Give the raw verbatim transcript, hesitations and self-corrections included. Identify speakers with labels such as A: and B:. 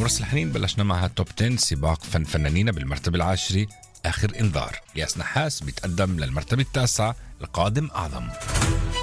A: ورس الحنين بلشنا معها توب عشرة سباق فن فنانين بالمرتبة العاشرة. آخر إنذار ياس نحاس بيتقدم للمرتبة التاسعة، القادم أعظم.